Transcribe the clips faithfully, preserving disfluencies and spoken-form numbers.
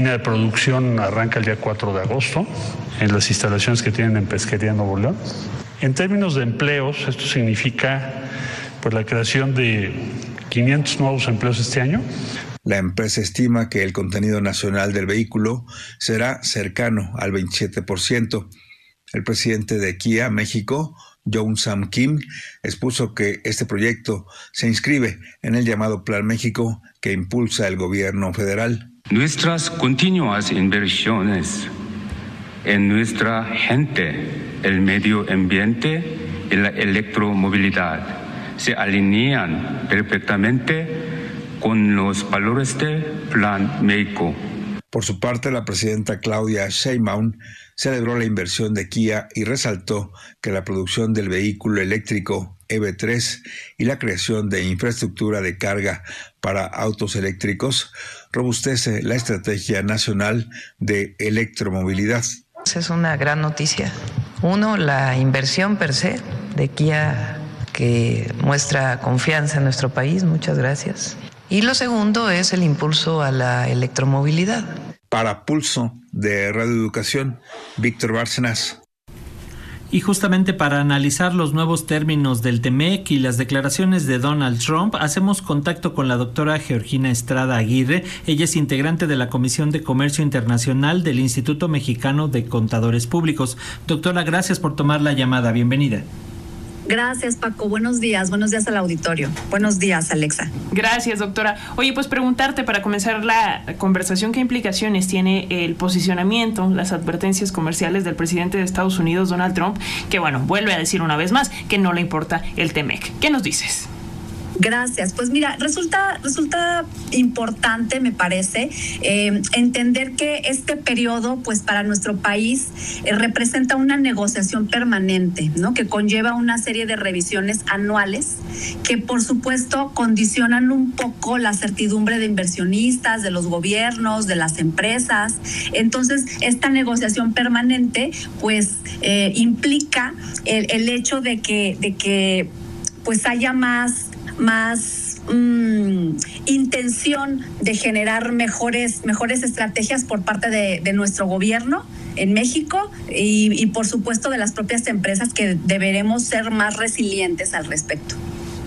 línea de producción arranca el día cuatro de agosto en las instalaciones que tienen en Pesquería Nuevo León. En términos de empleos, esto significa pues, la creación de quinientos nuevos empleos este año. La empresa estima que el contenido nacional del vehículo será cercano al veintisiete por ciento. El presidente de Kia México, Young Sam Kim, expuso que este proyecto se inscribe en el llamado Plan México que impulsa el gobierno federal. Nuestras continuas inversiones en nuestra gente, el medio ambiente y la electromovilidad se alinean perfectamente con los valores del Plan México. Por su parte, la presidenta Claudia Sheinbaum celebró la inversión de Kia y resaltó que la producción del vehículo eléctrico E V tres y la creación de infraestructura de carga para autos eléctricos robustece la estrategia nacional de electromovilidad. Es una gran noticia. Uno, la inversión per se de Kia que muestra confianza en nuestro país. Muchas gracias. Y lo segundo es el impulso a la electromovilidad. Para Pulso de Radio Educación, Víctor Bárcenas. Y justamente para analizar los nuevos términos del T M E C y las declaraciones de Donald Trump, hacemos contacto con la doctora Georgina Estrada Aguirre. Ella es integrante de la Comisión de Comercio Internacional del Instituto Mexicano de Contadores Públicos. Doctora, gracias por tomar la llamada. Bienvenida. Gracias, Paco. Buenos días. Buenos días al auditorio. Buenos días, Alexa. Gracias, doctora. Oye, pues preguntarte para comenzar la conversación, ¿qué implicaciones tiene el posicionamiento, las advertencias comerciales del presidente de Estados Unidos, Donald Trump, que, bueno, vuelve a decir una vez más que no le importa el T M E C? ¿Qué nos dices? Gracias. Pues mira, resulta, resulta importante, me parece, eh, entender que este periodo, pues para nuestro país, eh, representa una negociación permanente, ¿no? Que conlleva una serie de revisiones anuales que, por supuesto, condicionan un poco la certidumbre de inversionistas, de los gobiernos, de las empresas. Entonces, esta negociación permanente, pues, eh, implica el, el hecho de que, de que, pues, haya más más mmm, intención de generar mejores, mejores estrategias por parte de, de nuestro gobierno en México y, y por supuesto de las propias empresas, que deberemos ser más resilientes al respecto.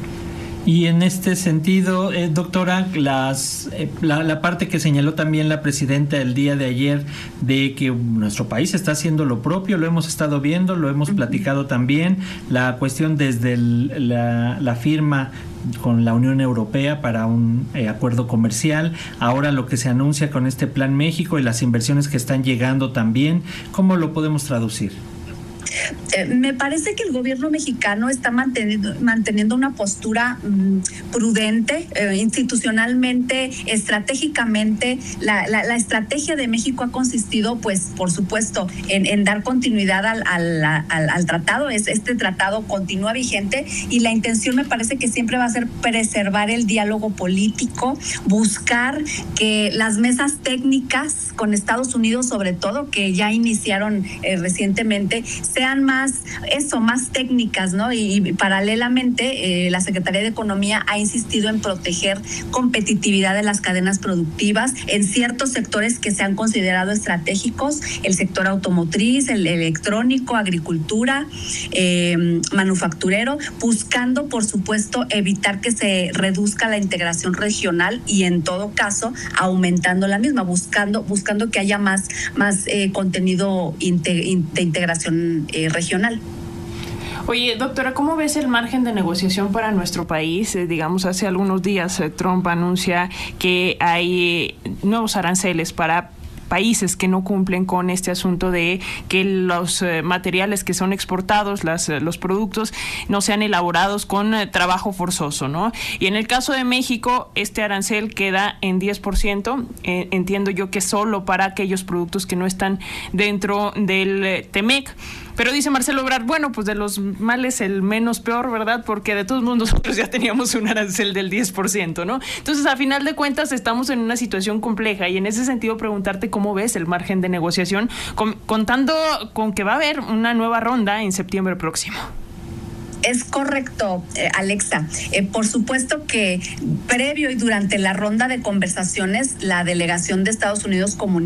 Y en este sentido, eh, doctora, las, eh, la, la parte que señaló también la presidenta el día de ayer de que nuestro país está haciendo lo propio, lo hemos estado viendo, lo hemos platicado también, la cuestión desde el, la, la firma con la Unión Europea para un eh, acuerdo comercial, ahora lo que se anuncia con este Plan México y las inversiones que están llegando también, ¿cómo lo podemos traducir? Eh, me parece que el gobierno mexicano está manteniendo, manteniendo una postura mmm, prudente, eh, institucionalmente, estratégicamente. La, la, la estrategia de México ha consistido, pues, por supuesto, en, en dar continuidad al, al, al, al tratado. Es, este tratado continúa vigente y la intención me parece que siempre va a ser preservar el diálogo político, buscar que las mesas técnicas con Estados Unidos, sobre todo, que ya iniciaron eh, recientemente, sean más, eso, más técnicas, ¿no? Y, y paralelamente, eh, la Secretaría de Economía ha insistido en proteger competitividad de las cadenas productivas en ciertos sectores que se han considerado estratégicos: el sector automotriz, el electrónico, agricultura, eh, manufacturero, buscando, por supuesto, evitar que se reduzca la integración regional y, en todo caso, aumentando la misma, buscando, buscando que haya más, más eh, contenido inte, de integración eh, regional. Oye, doctora, ¿cómo ves el margen de negociación para nuestro país? Eh, digamos, hace algunos días eh, Trump anuncia que hay eh, nuevos aranceles para países que no cumplen con este asunto de que los eh, materiales que son exportados, las, eh, los productos, no sean elaborados con eh, trabajo forzoso, ¿no? Y en el caso de México, este arancel queda en diez por ciento. Eh, entiendo yo que solo para aquellos productos que no están dentro del eh, T M E C. Pero dice Marcelo Ebrard, bueno, pues de los males el menos peor, ¿verdad? Porque de todos modos nosotros ya teníamos un arancel del diez por ciento, ¿no? Entonces, a final de cuentas, estamos en una situación compleja y en ese sentido preguntarte cómo ves el margen de negociación, con, contando con que va a haber una nueva ronda en septiembre próximo. Es correcto, eh, Alexa. Eh, por supuesto que previo y durante la ronda de conversaciones, la delegación de Estados Unidos comunicó